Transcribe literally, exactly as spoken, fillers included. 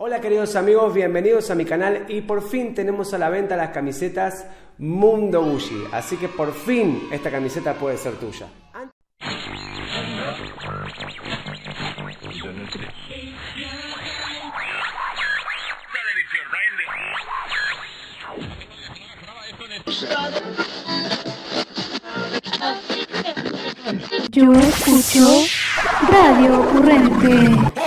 Hola queridos amigos, bienvenidos a mi canal y por fin tenemos a la venta las camisetas Mundo Gucci, así que por fin esta camiseta puede ser tuya. Yo escucho Radio Ocurrente.